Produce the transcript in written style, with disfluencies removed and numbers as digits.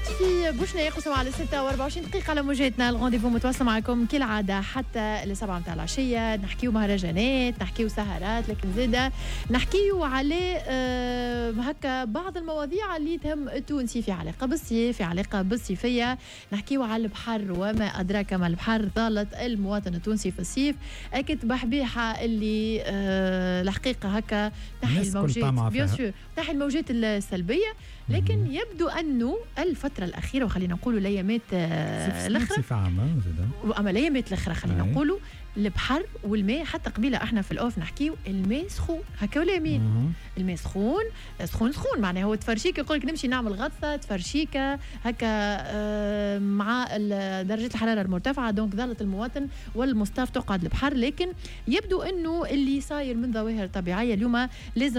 في بوشنا قسموا على 26 دقيقة على موجاتنا. الغونديفو متواصل معكم كالعادة حتى السبعة متاع العشية. نحكيو مهرجانات، نحكيو سهرات، لكن زادة نحكيو على هكا بعض المواضيع اللي تهم التونسي في علاقة بالصيف، في علاقة بالصيفية. نحكيو على البحر وما أدراك ما البحر. ظلت المواطن التونسي في الصيف أكيد بحبيحة اللي الحقيقة هكا تحي الموجات بيان سور، تحي الموجات السلبية. لكن يبدو أنه الفترة الأخيرة وخلينا نقولوا الأيامات الأخرى، أما الأيامات الأخرى خلينا نقولوا البحر والماء. حتى قبيلة احنا في الأوف نحكيو الماء سخون هكا ولا يمين. الماء سخون سخون سخون، معناها هو تفرشيك يقول لك نمشي نعمل غطسة تفرشيك هكا مع درجة الحرارة المرتفعة. دونك ظلت المواطن والمصطاف تقعد البحر. لكن يبدو أنه اللي صاير من ظواهر طبيعية اليوم لازم